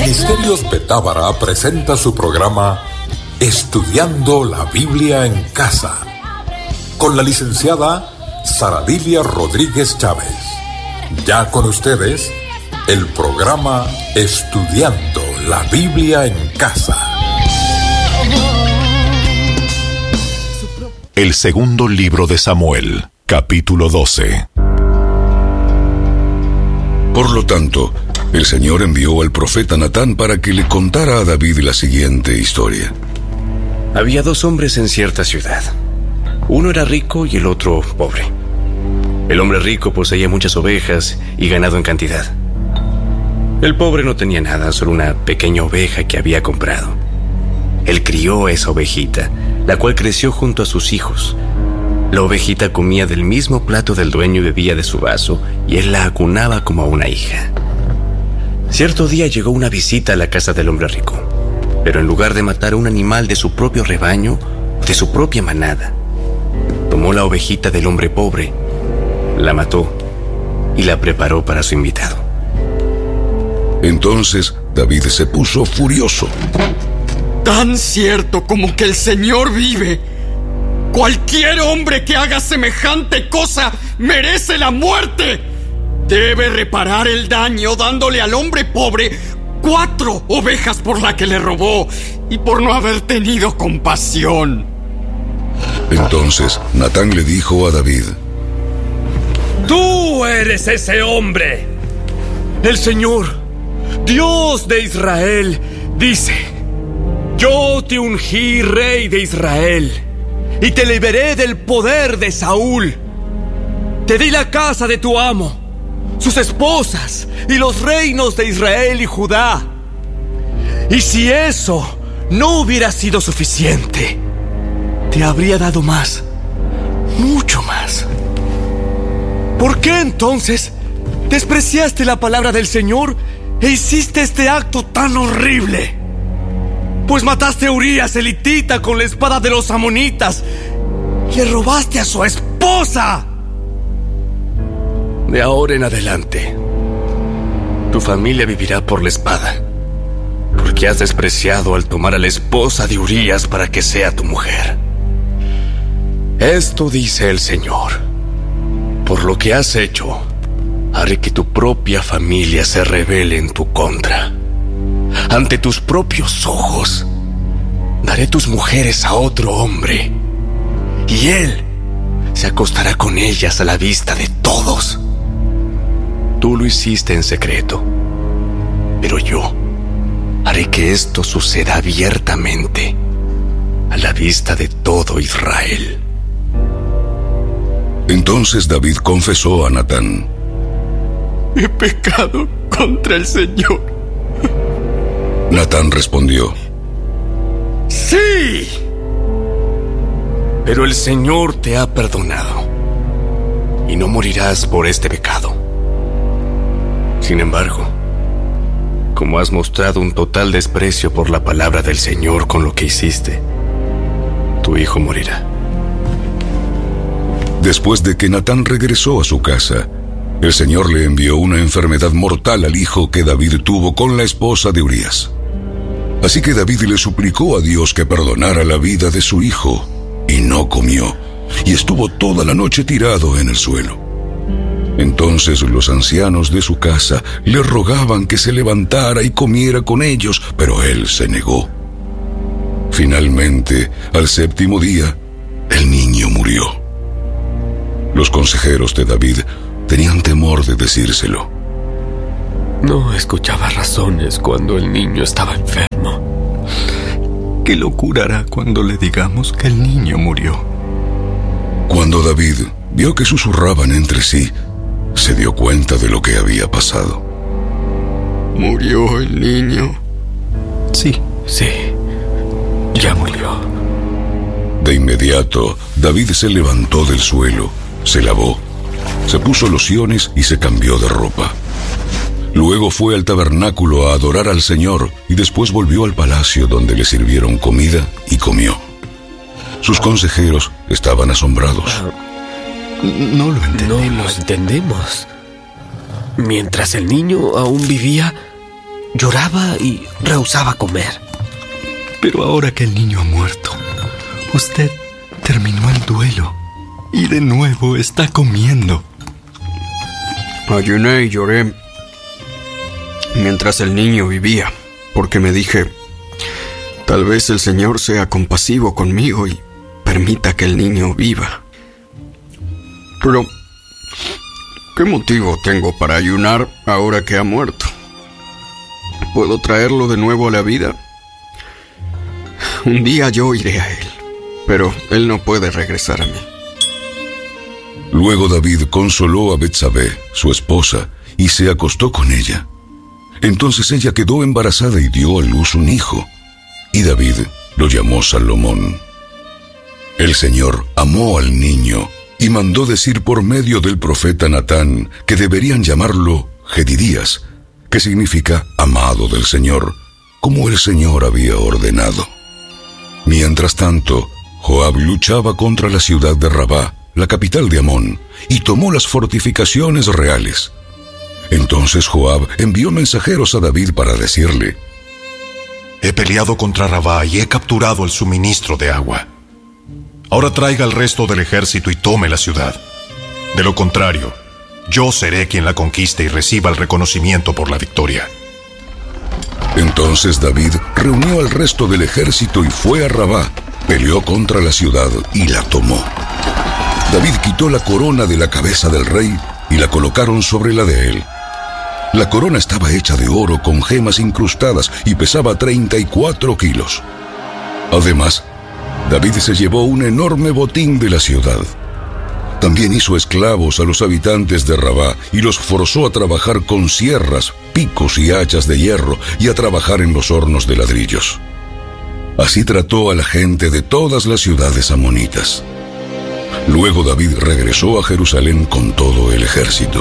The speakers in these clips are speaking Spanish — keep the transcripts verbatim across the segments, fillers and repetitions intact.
Ministerios Betábara presenta su programa Estudiando la Biblia en Casa, con la licenciada Saradilia Rodríguez Chávez. Ya con ustedes, el programa Estudiando la Biblia en Casa. El segundo libro de Samuel, capítulo doce. Por lo tanto, el Señor envió al profeta Natán para que le contara a David la siguiente historia. Había dos hombres en cierta ciudad. Uno era rico y el otro pobre. El hombre rico poseía muchas ovejas y ganado en cantidad. El pobre no tenía nada, solo una pequeña oveja que había comprado. Él crió a esa ovejita, la cual creció junto a sus hijos. La ovejita comía del mismo plato del dueño y bebía de su vaso, y él la acunaba como a una hija. Cierto día llegó una visita a la casa del hombre rico, pero en lugar de matar a un animal de su propio rebaño o de su propia manada, tomó la ovejita del hombre pobre, la mató y la preparó para su invitado. Entonces David se puso furioso. Tan cierto como que el Señor vive, cualquier hombre que haga semejante cosa merece la muerte. Debe reparar el daño dándole al hombre pobre cuatro ovejas por la que le robó y por no haber tenido compasión. Entonces Natán le dijo a David: Tú eres ese hombre. El Señor, Dios de Israel, dice: Yo te ungí rey de Israel y te liberé del poder de Saúl. Te di la casa de tu amo, sus esposas y los reinos de Israel y Judá. Y si eso no hubiera sido suficiente, te habría dado más, mucho más. ¿Por qué entonces despreciaste la palabra del Señor e hiciste este acto tan horrible? Pues mataste a Urías el hitita con la espada de los amonitas y le robaste a su esposa. De ahora en adelante, tu familia vivirá por la espada, porque has despreciado al tomar a la esposa de Urías para que sea tu mujer. Esto dice el Señor: por lo que has hecho, haré que tu propia familia se rebele en tu contra. Ante tus propios ojos, daré tus mujeres a otro hombre, y él se acostará con ellas a la vista de todos. Tú lo hiciste en secreto, pero yo haré que esto suceda abiertamente, a la vista de todo Israel. Entonces David confesó a Natán: He pecado contra el Señor. Natán respondió: ¡Sí! Pero el Señor te ha perdonado y no morirás por este pecado. Sin embargo, como has mostrado un total desprecio por la palabra del Señor con lo que hiciste, tu hijo morirá. Después de que Natán regresó a su casa, el Señor le envió una enfermedad mortal al hijo que David tuvo con la esposa de Urías. Así que David le suplicó a Dios que perdonara la vida de su hijo, y no comió, y estuvo toda la noche tirado en el suelo. Entonces los ancianos de su casa le rogaban que se levantara y comiera con ellos, pero él se negó. Finalmente, al séptimo día, el niño murió. Los consejeros de David tenían temor de decírselo. No escuchaba razones cuando el niño estaba enfermo. ¿Qué locura hará cuando le digamos que el niño murió? Cuando David vio que susurraban entre sí, se dio cuenta de lo que había pasado. ¿Murió el niño? Sí, sí, ya murió. De inmediato, David se levantó del suelo, se lavó, se puso lociones y se cambió de ropa. Luego fue al tabernáculo a adorar al Señor y después volvió al palacio donde le sirvieron comida y comió. Sus consejeros estaban asombrados. No lo entendemos. No lo entendemos. Mientras el niño aún vivía, lloraba y rehusaba comer. Pero ahora que el niño ha muerto, usted terminó el duelo y de nuevo está comiendo. Ayuné y lloré mientras el niño vivía, porque me dije, tal vez el Señor sea compasivo conmigo y permita que el niño viva. Pero, ¿qué motivo tengo para ayunar ahora que ha muerto? ¿Puedo traerlo de nuevo a la vida? Un día yo iré a él, pero él no puede regresar a mí. Luego David consoló a Betsabé, su esposa, y se acostó con ella. Entonces ella quedó embarazada y dio a luz un hijo, y David lo llamó Salomón. El Señor amó al niño y mandó decir por medio del profeta Natán que deberían llamarlo Jedidías, que significa amado del Señor, como el Señor había ordenado. Mientras tanto, Joab luchaba contra la ciudad de Rabá, la capital de Amón, y tomó las fortificaciones reales. Entonces Joab envió mensajeros a David para decirle: He peleado contra Rabá y he capturado el suministro de agua. Ahora traiga el resto del ejército y tome la ciudad. De lo contrario, yo seré quien la conquiste y reciba el reconocimiento por la victoria. Entonces David reunió al resto del ejército y fue a Rabá, peleó contra la ciudad y la tomó. David quitó la corona de la cabeza del rey y la colocaron sobre la de él. La corona estaba hecha de oro con gemas incrustadas y pesaba treinta y cuatro kilos. Además, David se llevó un enorme botín de la ciudad. También hizo esclavos a los habitantes de Rabá y los forzó a trabajar con sierras, picos y hachas de hierro y a trabajar en los hornos de ladrillos. Así trató a la gente de todas las ciudades amonitas. Luego David regresó a Jerusalén con todo el ejército.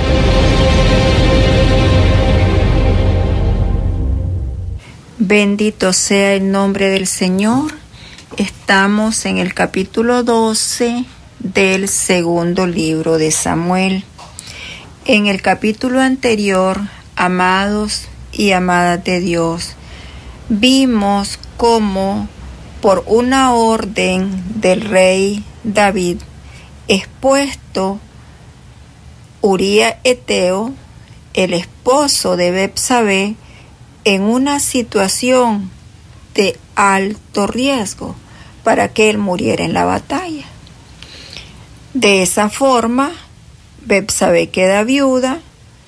Bendito sea el nombre del Señor. Estamos en el capítulo doce del segundo libro de Samuel. En el capítulo anterior, amados y amadas de Dios, vimos cómo por una orden del rey David, expuesto Uría Eteo, el esposo de Betsabé, en una situación de alto riesgo para que él muriera en la batalla. De esa forma, Betsabé queda viuda,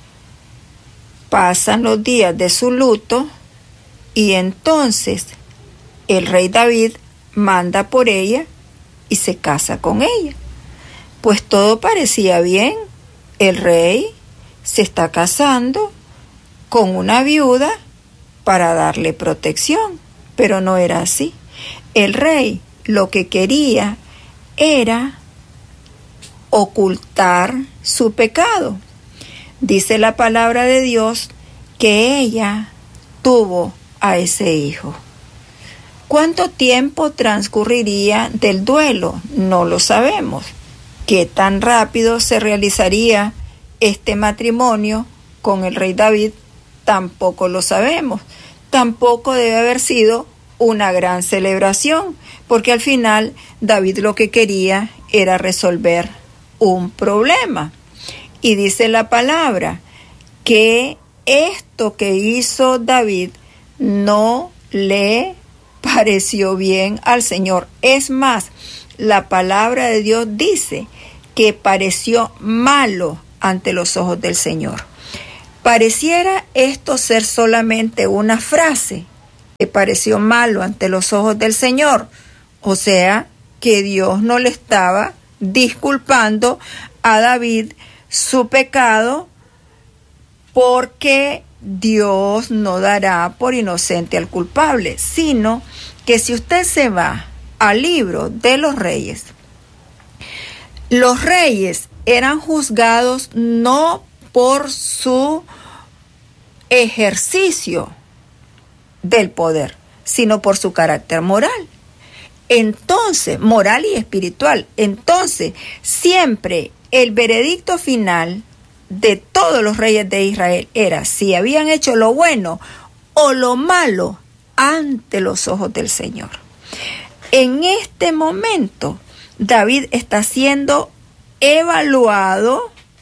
pasan los días de su luto y entonces el rey David manda por ella y se casa con ella. Pues todo parecía bien. El rey se está casando con una viuda para darle protección, pero no era así. El rey lo que quería era ocultar su pecado. Dice la palabra de Dios que ella tuvo a ese hijo. ¿Cuánto tiempo transcurriría del duelo? No lo sabemos. ¿Qué tan rápido se realizaría este matrimonio con el rey David? Tampoco lo sabemos. Tampoco debe haber sido una gran celebración, porque al final David lo que quería era resolver un problema. Y dice la palabra que esto que hizo David no le pareció bien al Señor. Es más, la palabra de Dios dice que pareció malo ante los ojos del Señor. Pareciera esto ser solamente una frase, que pareció malo ante los ojos del Señor. O sea, que Dios no le estaba disculpando a David su pecado, porque Dios no dará por inocente al culpable, sino que si usted se va al libro de los reyes, los reyes eran juzgados no por su ejercicio del poder, sino por su carácter moral. Entonces, moral y espiritual. Entonces, siempre el veredicto final de todos los reyes de Israel era si habían hecho lo bueno o lo malo ante los ojos del Señor. En este momento, David está siendo evaluado,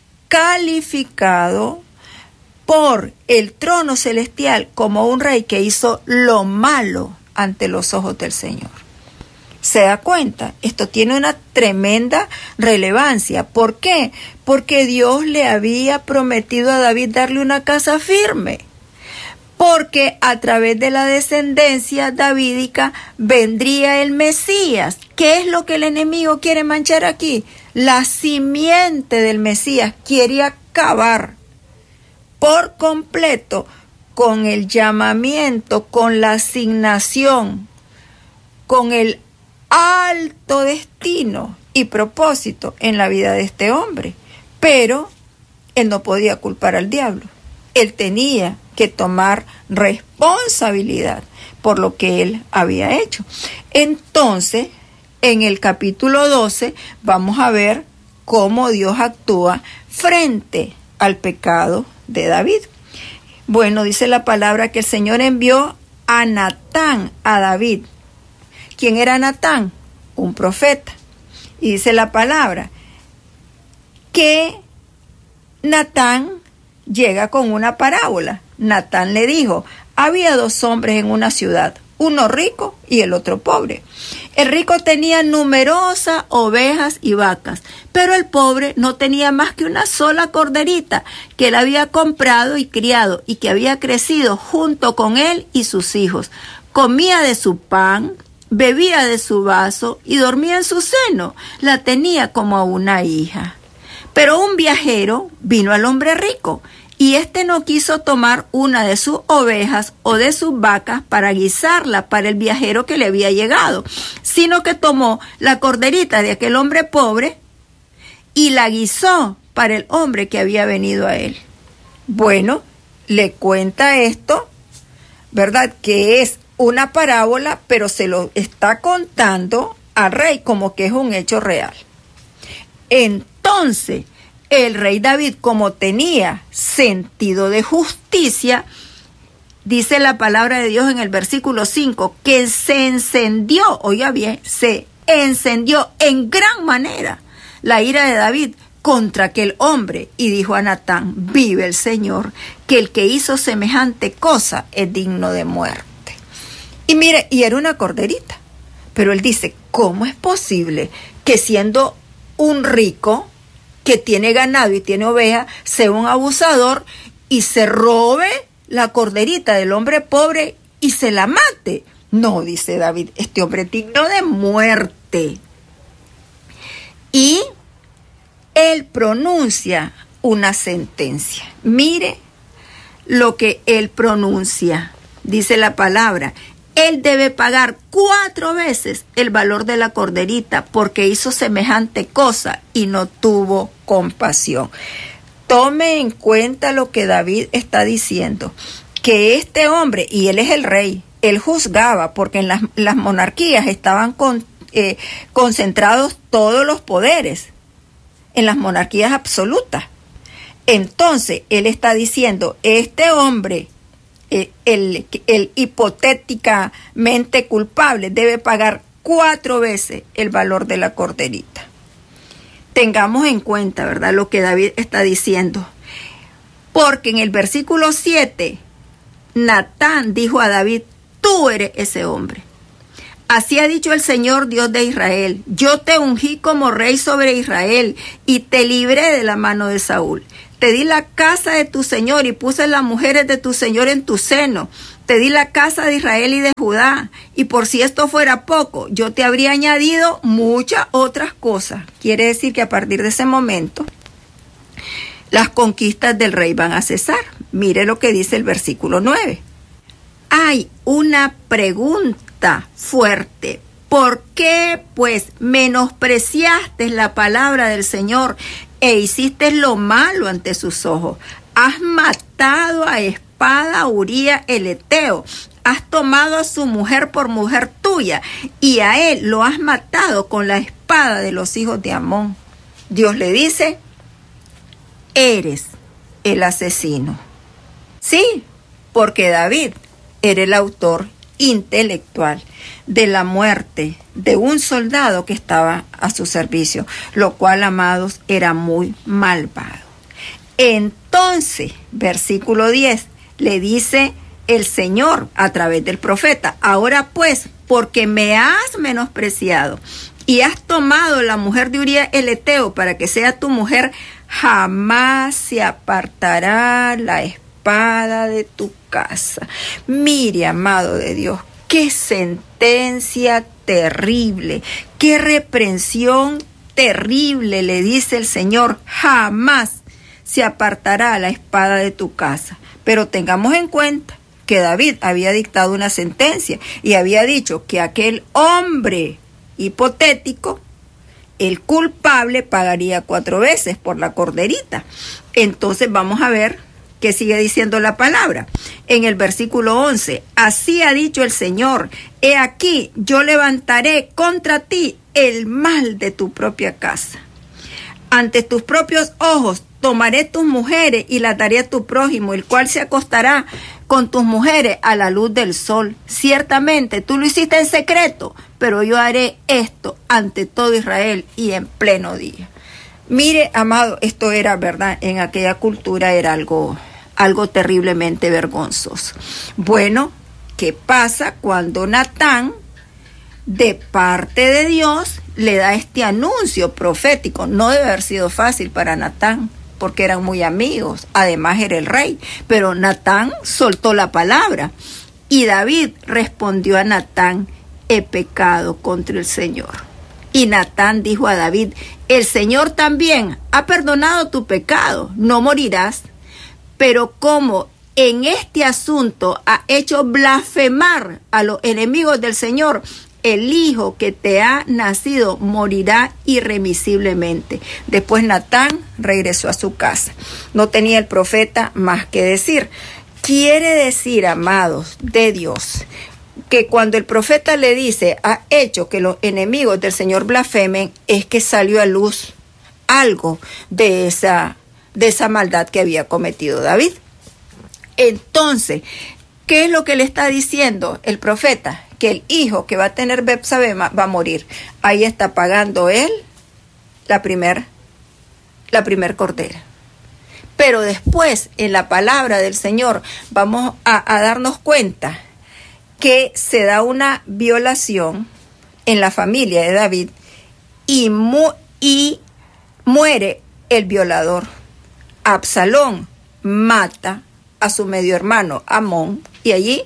calificado por el trono celestial como un rey que hizo lo malo ante los ojos del Señor. ¿Se da cuenta? Esto tiene una tremenda relevancia. ¿Por qué? Porque Dios le había prometido a David darle una casa firme. Porque a través de la descendencia davídica vendría el Mesías. ¿Qué es lo que el enemigo quiere manchar aquí? La simiente del Mesías quiere acabar por completo con el llamamiento, con la asignación, con el alto destino y propósito en la vida de este hombre. Pero él no podía culpar al diablo. Él tenía que tomar responsabilidad por lo que él había hecho. Entonces, en el capítulo doce vamos a ver cómo Dios actúa frente al pecado de David. Bueno, dice la palabra que el Señor envió a Natán a David. ¿Quién era Natán? Un profeta. Y dice la palabra que Natán llega con una parábola. Natán le dijo, había dos hombres en una ciudad, uno rico y el otro pobre. El rico tenía numerosas ovejas y vacas, pero el pobre no tenía más que una sola corderita que él había comprado y criado y que había crecido junto con él y sus hijos. Comía de su pan, bebía de su vaso y dormía en su seno. La tenía como a una hija. Pero un viajero vino al hombre rico y éste no quiso tomar una de sus ovejas o de sus vacas para guisarla para el viajero que le había llegado, sino que tomó la corderita de aquel hombre pobre y la guisó para el hombre que había venido a él. Bueno, le cuenta esto, ¿verdad? Que es una parábola, pero se lo está contando al rey como que es un hecho real. Entonces, el rey David, como tenía sentido de justicia, dice la palabra de Dios en el versículo cinco, que se encendió, oiga bien, se encendió en gran manera la ira de David contra aquel hombre, y dijo a Natán, vive el Señor, que el que hizo semejante cosa es digno de muerte. Y mire, y era una corderita, pero él dice, ¿cómo es posible que siendo un rico que tiene ganado y tiene oveja, sea un abusador y se robe la corderita del hombre pobre y se la mate? No, dice David, este hombre es digno de muerte. Y él pronuncia una sentencia. Mire lo que él pronuncia. Dice la palabra, él debe pagar cuatro veces el valor de la corderita porque hizo semejante cosa y no tuvo compasión. Tome en cuenta lo que David está diciendo, que este hombre, y él es el rey, él juzgaba porque en las, las monarquías estaban con, eh, concentrados todos los poderes, en las monarquías absolutas. Entonces, él está diciendo, este hombre, El, el, el hipotéticamente culpable debe pagar cuatro veces el valor de la corderita. Tengamos en cuenta, ¿verdad?, lo que David está diciendo. Porque en el versículo siete, Natán dijo a David, tú eres ese hombre. Así ha dicho el Señor Dios de Israel, yo te ungí como rey sobre Israel y te libré de la mano de Saúl. Te di la casa de tu Señor y puse las mujeres de tu Señor en tu seno. Te di la casa de Israel y de Judá. Y por si esto fuera poco, yo te habría añadido muchas otras cosas. Quiere decir que a partir de ese momento, las conquistas del rey van a cesar. Mire lo que dice el versículo nueve. Hay una pregunta fuerte. ¿Por qué, pues, menospreciaste la palabra del Señor e hiciste lo malo ante sus ojos? Has matado a espada a Uría el Eteo, has tomado a su mujer por mujer tuya, y a él lo has matado con la espada de los hijos de Amón. Dios le dice, eres el asesino. Sí, porque David era el autor intelectual de la muerte de un soldado que estaba a su servicio, lo cual, amados, era muy malvado. Entonces, versículo diez, le dice el Señor a través del profeta: ahora pues, porque me has menospreciado y has tomado la mujer de Urías el Eteo para que sea tu mujer, jamás se apartará la espada de tu casa. Mire, amado de Dios, qué sentencia terrible, qué reprensión terrible le dice el Señor: jamás se apartará la espada de tu casa. Pero tengamos en cuenta que David había dictado una sentencia y había dicho que aquel hombre hipotético, el culpable, pagaría cuatro veces por la corderita. Entonces vamos a ver qué sigue diciendo la palabra. En el versículo once, así ha dicho el Señor: he aquí, yo levantaré contra ti el mal de tu propia casa. Ante tus propios ojos tomaré tus mujeres y las daré a tu prójimo, el cual se acostará con tus mujeres a la luz del sol. Ciertamente tú lo hiciste en secreto, pero yo haré esto ante todo Israel y en pleno día. Mire, amado, esto era verdad, en aquella cultura era algo, algo terriblemente vergonzoso. Bueno, ¿qué pasa cuando Natán, de parte de Dios, le da este anuncio profético? No debe haber sido fácil para Natán, porque eran muy amigos, además era el rey, pero Natán soltó la palabra y David respondió a Natán: he pecado contra el Señor. Y Natán dijo a David: el Señor también ha perdonado tu pecado, no morirás. Pero como en este asunto ha hecho blasfemar a los enemigos del Señor, el hijo que te ha nacido morirá irremisiblemente. Después Natán regresó a su casa. No tenía el profeta más que decir. Quiere decir, amados de Dios, que cuando el profeta le dice: ha hecho que los enemigos del Señor blasfemen, es que salió a luz algo de esa, de esa maldad que había cometido David. Entonces, ¿qué es lo que le está diciendo el profeta? Que el hijo que va a tener Betsabé va a morir. Ahí está pagando él la primer, la primer cordera. Pero después, en la palabra del Señor, vamos a, a darnos cuenta que se da una violación en la familia de David y, mu y muere el violador. Absalón mata a su medio hermano Amón y allí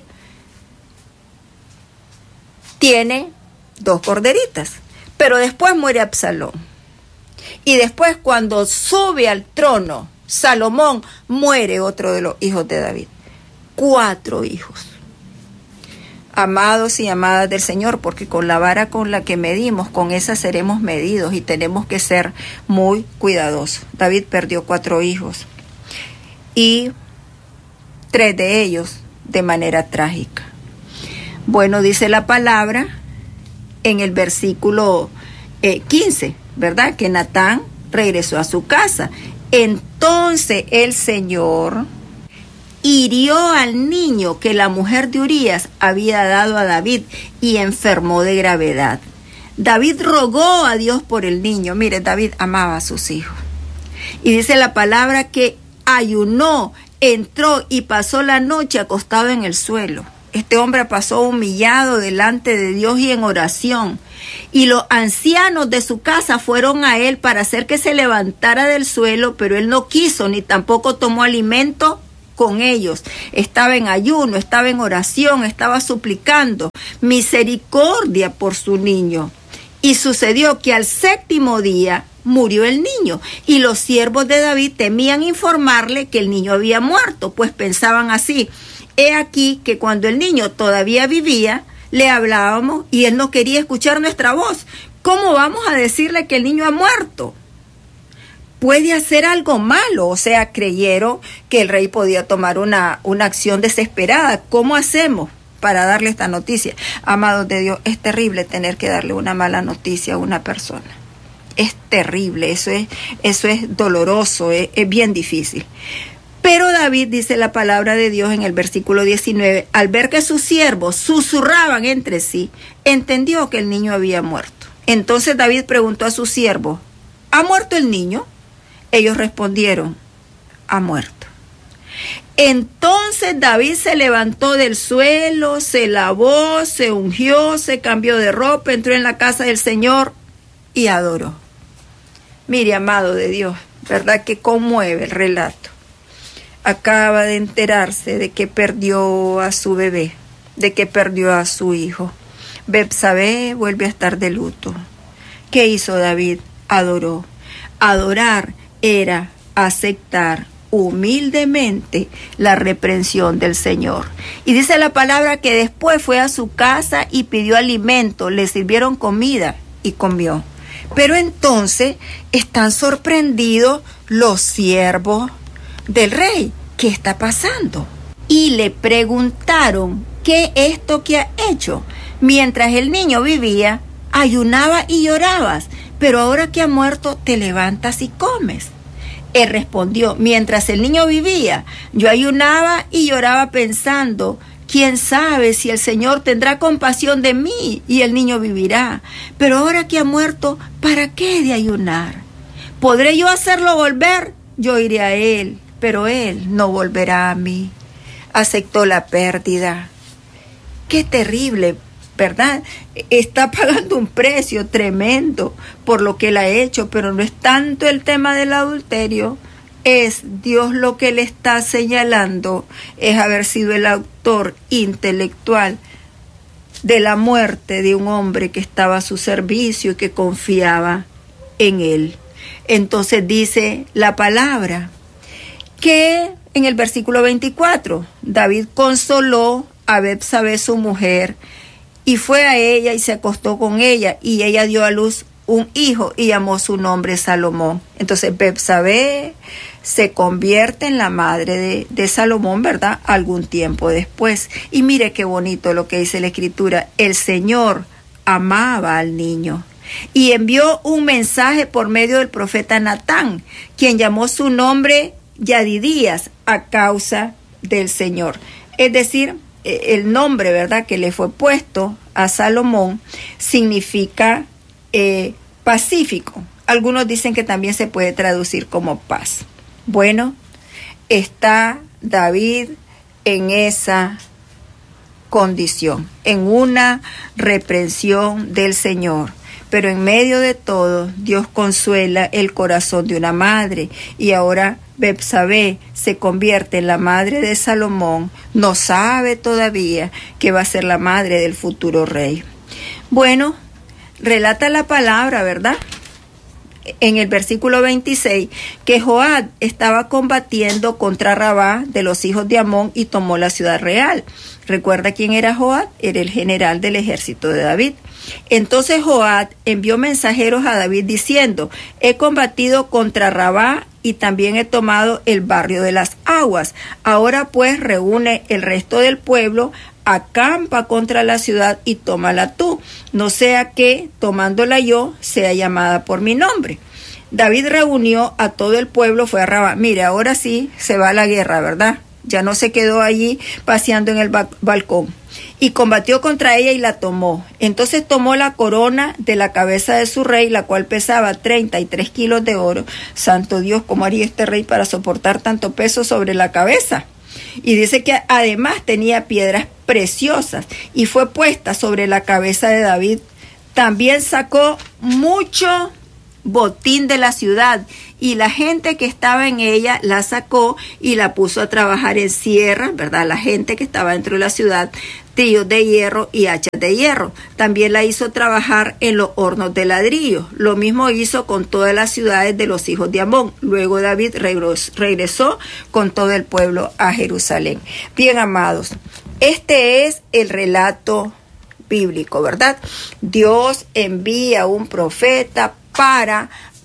tiene dos corderitas. Pero después muere Absalón. Y después, cuando sube al trono Salomón, muere otro de los hijos de David. Cuatro hijos. Amados y amadas del Señor, porque con la vara con la que medimos, con esa seremos medidos y tenemos que ser muy cuidadosos. David perdió cuatro hijos y tres de ellos de manera trágica. Bueno, dice la palabra en el versículo eh, quince, ¿verdad? Que Natán regresó a su casa. Entonces el Señor hirió al niño que la mujer de Urías había dado a David y enfermó de gravedad. David rogó a Dios por el niño. Mire, David amaba a sus hijos. Y dice la palabra que ayunó, entró y pasó la noche acostado en el suelo. Este hombre pasó humillado delante de Dios y en oración. Y los ancianos de su casa fueron a él para hacer que se levantara del suelo, pero él no quiso ni tampoco tomó alimento con ellos. Estaba en ayuno, estaba en oración, estaba suplicando misericordia por su niño. Y sucedió que al séptimo día murió el niño, y los siervos de David temían informarle que el niño había muerto, pues pensaban así: he aquí que cuando el niño todavía vivía, le hablábamos y él no quería escuchar nuestra voz. ¿Cómo vamos a decirle que el niño ha muerto? Puede hacer algo malo. O sea, creyeron que el rey podía tomar una, una acción desesperada. ¿Cómo hacemos para darle esta noticia? Amados de Dios, es terrible tener que darle una mala noticia a una persona. Es terrible, eso es, eso es doloroso, es, es bien difícil. Pero David, dice la palabra de Dios en el versículo diecinueve, al ver que sus siervos susurraban entre sí, entendió que el niño había muerto. Entonces David preguntó a sus siervos, ¿ha muerto el niño? Ellos respondieron, ha muerto. Entonces David se levantó del suelo, se lavó, se ungió, se cambió de ropa, entró en la casa del Señor y adoró. Mire, amado de Dios, ¿verdad que conmueve el relato? Acaba de enterarse de que perdió a su bebé, de que perdió a su hijo. Betsabé vuelve a estar de luto. ¿Qué hizo David? Adoró. Adorar era aceptar humildemente la reprensión del Señor. Y dice la palabra que después fue a su casa y pidió alimento, le sirvieron comida y comió. Pero entonces están sorprendidos los siervos del rey. ¿Qué está pasando? Y le preguntaron, ¿qué es esto que ha hecho? Mientras el niño vivía, ayunaba y llorabas, pero ahora que ha muerto, te levantas y comes. Él respondió, mientras el niño vivía, yo ayunaba y lloraba pensando, quién sabe si el Señor tendrá compasión de mí y el niño vivirá. Pero ahora que ha muerto, ¿para qué de ayunar? ¿Podré yo hacerlo volver? Yo iré a él, pero él no volverá a mí. Aceptó la pérdida. Qué terrible, ¿verdad? Está pagando un precio tremendo por lo que él ha hecho, pero no es tanto el tema del adulterio, es Dios lo que le está señalando, es haber sido el autor intelectual de la muerte de un hombre que estaba a su servicio y que confiaba en él. Entonces dice la palabra que en el versículo veinticuatro, David consoló a Betsabé su mujer y fue a ella y se acostó con ella y ella dio a luz un hijo y llamó su nombre Salomón. Entonces Betsabé se convierte en la madre de, de Salomón, ¿verdad? Algún tiempo después. Y mire qué bonito lo que dice la Escritura. El Señor amaba al niño y envió un mensaje por medio del profeta Natán, quien llamó su nombre Yadidías a causa del Señor. Es decir, el nombre, ¿verdad?, que le fue puesto a Salomón significa eh, pacífico. Algunos dicen que también se puede traducir como paz. Bueno, está David en esa condición, en una reprensión del Señor. Pero en medio de todo, Dios consuela el corazón de una madre. Y ahora Betsabé se convierte en la madre de Salomón. No sabe todavía que va a ser la madre del futuro rey. Bueno, relata la palabra, ¿verdad?, en el versículo veintiséis, que Joab estaba combatiendo contra Rabá de los hijos de Amón y tomó la ciudad real. ¿Recuerda quién era Joab? Era el general del ejército de David. Entonces Joab envió mensajeros a David diciendo, he combatido contra Rabá y también he tomado el barrio de las aguas. Ahora pues reúne el resto del pueblo, acampa contra la ciudad y tómala tú, no sea que, tomándola yo, sea llamada por mi nombre. David reunió a todo el pueblo, fue a Rabá. Mire, ahora sí se va a la guerra, ¿verdad? Ya no se quedó allí paseando en el ba- balcón. Y combatió contra ella y la tomó. Entonces tomó la corona de la cabeza de su rey, la cual pesaba treinta y tres kilos de oro. Santo Dios, ¿cómo haría este rey para soportar tanto peso sobre la cabeza? Y dice que además tenía piedras preciosas y fue puesta sobre la cabeza de David. También sacó mucho botín de la ciudad y la gente que estaba en ella la sacó y la puso a trabajar en sierras, ¿verdad? La gente que estaba dentro de la ciudad, trillos de hierro y hachas de hierro. También la hizo trabajar en los hornos de ladrillo. Lo mismo hizo con todas las ciudades de los hijos de Amón. Luego David regresó con todo el pueblo a Jerusalén. Bien, amados, este es el relato bíblico, ¿verdad? Dios envía un profeta para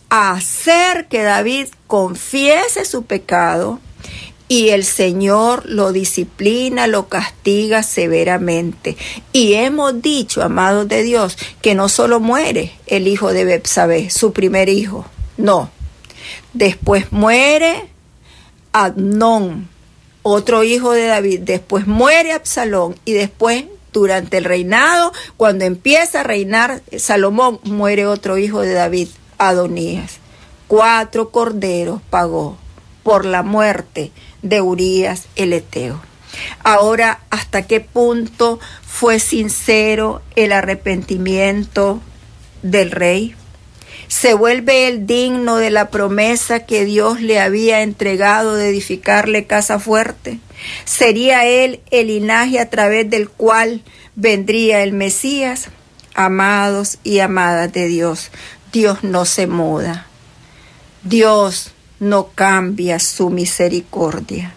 hacer que David confiese su pecado y el Señor lo disciplina, lo castiga severamente. Y hemos dicho, amados de Dios, que no solo muere el hijo de Betsabé, su primer hijo, no. Después muere Amnón, otro hijo de David. Después muere Absalón y después, durante el reinado, cuando empieza a reinar Salomón, muere otro hijo de David, Adonías. Cuatro corderos pagó por la muerte de Urías el Eteo. Ahora, ¿hasta qué punto fue sincero el arrepentimiento del rey? ¿Se vuelve él digno de la promesa que Dios le había entregado de edificarle casa fuerte? ¿Sería él el linaje a través del cual vendría el Mesías? Amados y amadas de Dios, Dios no se muda. Dios no cambia su misericordia.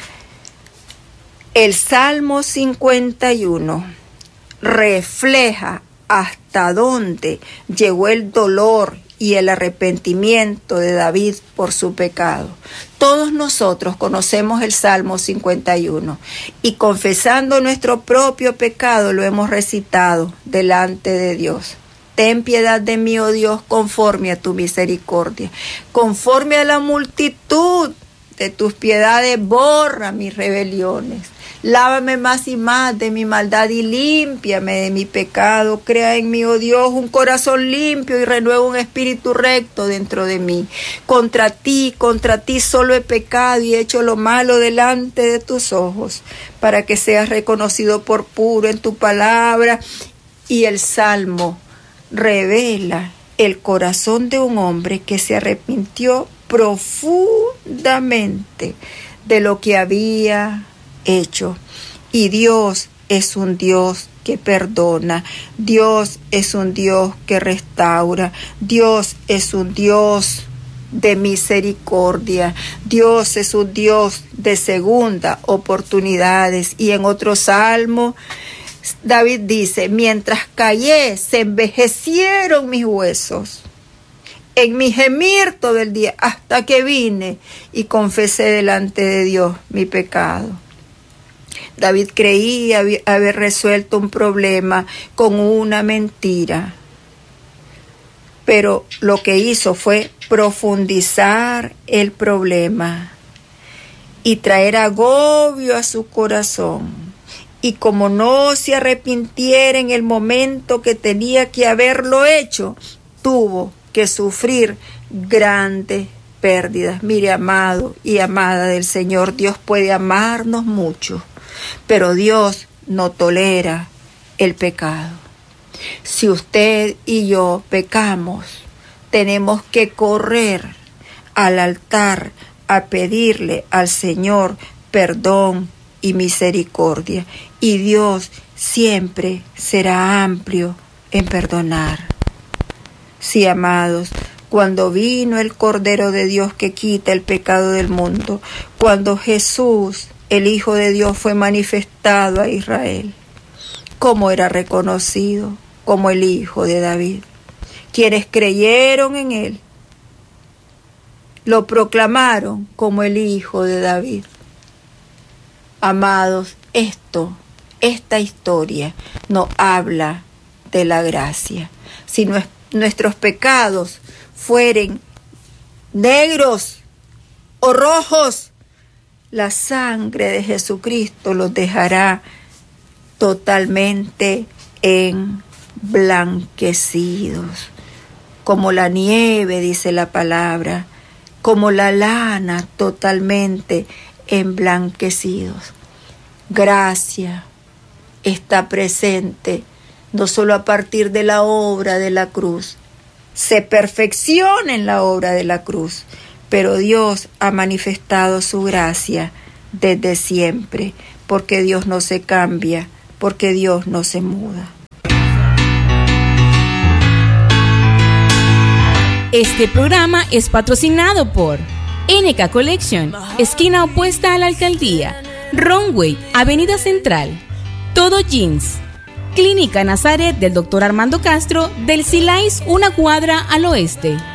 El Salmo cincuenta y uno refleja hasta dónde llegó el dolor y el arrepentimiento de David por su pecado. Todos nosotros conocemos el Salmo cincuenta y uno y confesando nuestro propio pecado lo hemos recitado delante de Dios. Ten piedad de mí, oh Dios, conforme a tu misericordia. Conforme a la multitud de tus piedades, borra mis rebeliones. Lávame más y más de mi maldad y límpiame de mi pecado. Crea en mí, oh Dios, un corazón limpio y renueva un espíritu recto dentro de mí. Contra ti, contra ti solo he pecado y he hecho lo malo delante de tus ojos, para que seas reconocido por puro en tu palabra. Y el Salmo revela el corazón de un hombre que se arrepintió profundamente de lo que había hecho. Y Dios es un Dios que perdona, Dios es un Dios que restaura, Dios es un Dios de misericordia, Dios es un Dios de segunda oportunidades. Y en otro salmo David dice: mientras callé se envejecieron mis huesos en mi gemir todo el día, hasta que vine y confesé delante de Dios mi pecado. David creía haber resuelto un problema con una mentira, pero lo que hizo fue profundizar el problema y traer agobio a su corazón. Y como no se arrepintiera en el momento que tenía que haberlo hecho, tuvo que sufrir grandes pérdidas. Mire, amado y amada del Señor, Dios puede amarnos mucho, pero Dios no tolera el pecado. Si usted y yo pecamos, tenemos que correr al altar a pedirle al Señor perdón y misericordia. Y Dios siempre será amplio en perdonar. Sí, amados, cuando vino el Cordero de Dios que quita el pecado del mundo, cuando Jesús, el Hijo de Dios, fue manifestado a Israel, ¿cómo era reconocido? Como el Hijo de David. Quienes creyeron en él lo proclamaron como el Hijo de David. Amados, esto, esta historia nos habla de la gracia. Si nuestros pecados fueren negros o rojos, la sangre de Jesucristo los dejará totalmente emblanquecidos, como la nieve, dice la palabra, como la lana, totalmente emblanquecidos. Gracia está presente no solo a partir de la obra de la cruz, se perfecciona en la obra de la cruz, pero Dios ha manifestado su gracia desde siempre, porque Dios no se cambia, porque Dios no se muda. Este programa es patrocinado por N K Collection, esquina opuesta a la alcaldía, Runway, Avenida Central, Todo Jeans, Clínica Nazaret del doctor Armando Castro, del Silais, una cuadra al oeste.